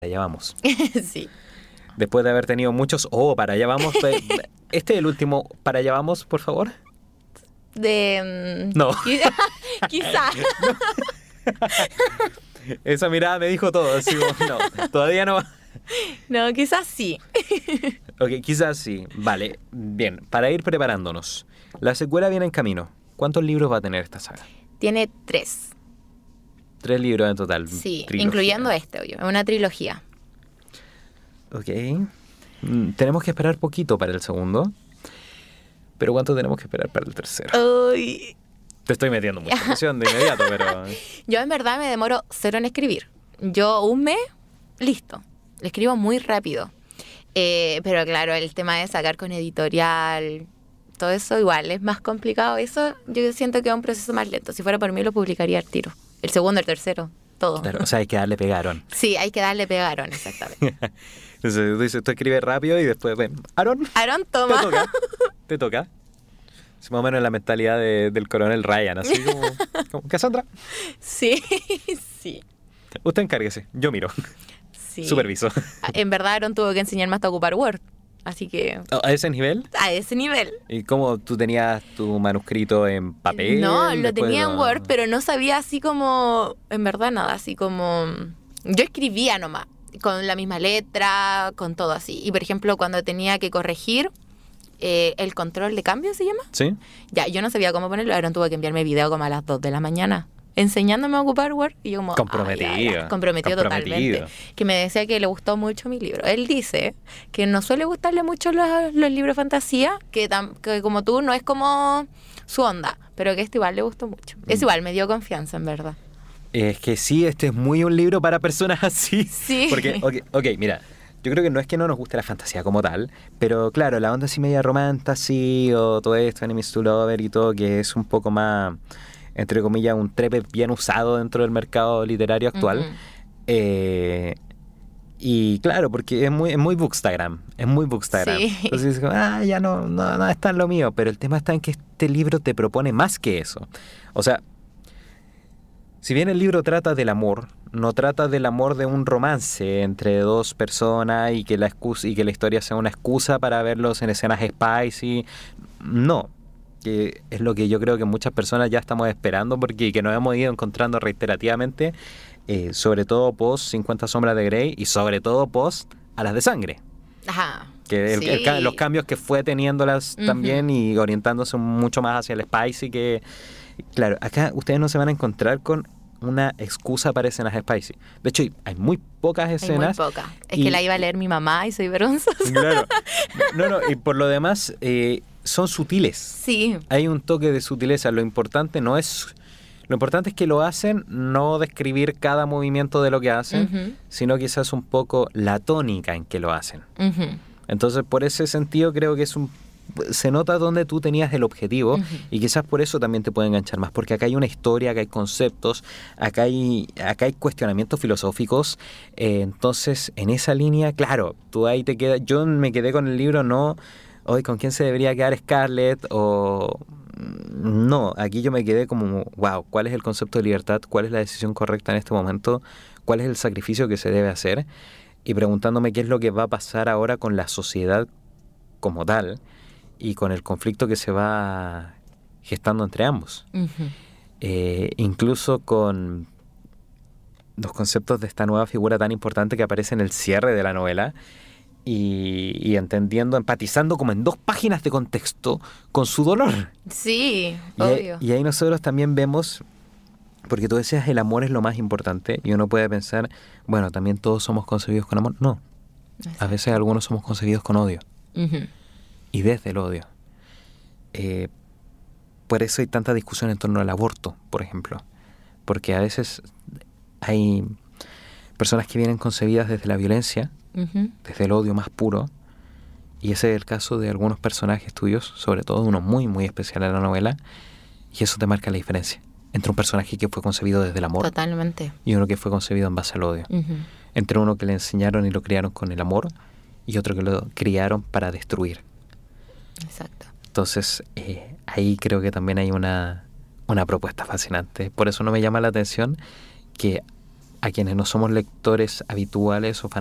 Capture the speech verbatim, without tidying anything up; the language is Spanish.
allá vamos. Sí. Después de haber tenido muchos, oh, para allá vamos. pe- Este es el último, para allá vamos, por favor. De... mm, No, qui- Quizá. esa mirada me dijo todo. Así como, no, todavía no. No, quizás sí. Ok, quizás sí. Vale, bien, para ir preparándonos. La secuela viene en camino. ¿Cuántos libros va a tener esta saga? Tiene tres. Tres libros en total. Sí, trilogía. incluyendo este, obvio. Es una trilogía. Ok. Mm, Tenemos que esperar poquito para el segundo. Pero ¿cuánto tenemos que esperar para el tercero? Uy. Te estoy metiendo mucha presión de inmediato, pero... Yo en verdad me demoro cero en escribir. Yo un mes, listo. Lo escribo muy rápido. Eh, pero claro, el tema de sacar con editorial, todo eso igual es más complicado. Eso yo siento que es un proceso más lento. Si fuera por mí lo publicaría al tiro. El segundo, el tercero, todo. Claro, o sea, hay que darle pegaron. Sí, hay que darle pegaron, exactamente. Entonces tú dices, tú escribes rápido y después, ven, Aaron, Aaron, te toma. toca, te toca. Es más o menos la mentalidad de- del coronel Ryan, así como, como, Cassandra, Sí, sí, usted encárguese, yo miro, sí. superviso. En verdad Aaron tuvo que enseñarme hasta ocupar Word. Así que ¿A ese nivel? a ese nivel. ¿Y cómo tú tenías tu manuscrito en papel? No, lo Después tenía en lo- Word, pero no sabía así como, en verdad nada, así como... Yo escribía nomás, con la misma letra, con todo así. Y por ejemplo, cuando tenía que corregir eh, el control de cambio, ¿se llama? ¿Sí? Ya, yo no sabía cómo ponerlo, Aaron tuvo que enviarme video como a las dos de la mañana, enseñándome a ocupar Word. Y yo como... Comprometido. ah, ya, ya. Comprometido Comprometido. totalmente. Que me decía que le gustó mucho mi libro. Él dice que no suele gustarle mucho los, los libros de fantasía, que, tam- que como tú no es como su onda, pero que este igual le gustó mucho. Es Mm. igual, me dio confianza, en verdad. Es que sí, este es muy un libro para personas así. Sí. Porque, ok, ok, mira, yo creo que no es que no nos guste la fantasía como tal, pero claro, la onda así media romantasy o todo esto, Enemies to Lover y todo, que es un poco más, entre comillas, un trepe bien usado dentro del mercado literario actual. Ujú. Eh, y claro, porque es muy, es muy Bookstagram, es muy Bookstagram. Sí. Entonces, como, ah, ya no, no, no está en lo mío, pero el tema está en que este libro te propone más que eso. O sea, si bien el libro trata del amor, no trata del amor de un romance entre dos personas y que la excusa, y que la historia sea una excusa para verlos en escenas spicy. No, que es lo que yo creo que muchas personas ya estamos esperando porque que nos hemos ido encontrando reiterativamente, eh, sobre todo post cincuenta sombras de Grey y sobre todo post a las de sangre. Ajá. Que el- el ca- Sí. los cambios que fue teniéndolas Ujú. también y orientándose mucho más hacia el spicy que... Claro, acá ustedes no se van a encontrar con una excusa para escenas spicy. De hecho, hay muy pocas Hay muy escenas. poca. Es y- que la iba a leer mi mamá y soy vergonzosa. Claro. No, no, y por lo demás, eh, son sutiles. Sí. Hay un toque de sutileza. Lo importante no es... Lo importante es que lo hacen, no describir cada movimiento de lo que hacen, Ujú. sino quizás un poco la tónica en que lo hacen. Ujú. Entonces, por ese sentido, creo que es un se nota dónde tú tenías el objetivo Ujú. y quizás por eso también te puede enganchar más, porque acá hay una historia, acá hay conceptos, acá hay, acá hay cuestionamientos filosóficos. Eh, entonces, en esa línea, claro, tú ahí te quedas. Yo me quedé con el libro, no, hoy con quién se debería quedar Scarlett o... No, aquí yo me quedé como, wow, ¿cuál es el concepto de libertad? ¿Cuál es la decisión correcta en este momento? ¿Cuál es el sacrificio que se debe hacer? Y preguntándome qué es lo que va a pasar ahora con la sociedad como tal y con el conflicto que se va gestando entre ambos. Ujú. Eh, incluso con los conceptos de esta nueva figura tan importante que aparece en el cierre de la novela y, y entendiendo, empatizando como en dos páginas de contexto con su dolor. Sí, Y ahí, obvio. y ahí nosotros también vemos, porque tú decías el amor es lo más importante y uno puede pensar, bueno, también todos somos concebidos con amor. No, a veces algunos somos concebidos con odio. Ujú. Y desde el odio. Eh, por eso hay tanta discusión en torno al aborto, por ejemplo. Porque a veces hay personas que vienen concebidas desde la violencia, Ujú. desde el odio más puro, y ese es el caso de algunos personajes tuyos, sobre todo uno muy, muy especial en la novela, y eso te marca la diferencia entre un personaje que fue concebido desde el amor Totalmente. y uno que fue concebido en base al odio. Ujú. Entre uno que le enseñaron y lo criaron con el amor y otro que lo criaron para destruir. Exacto. Entonces, eh, ahí creo que también hay una, una propuesta fascinante. Por eso no me llama la atención que a quienes no somos lectores habituales o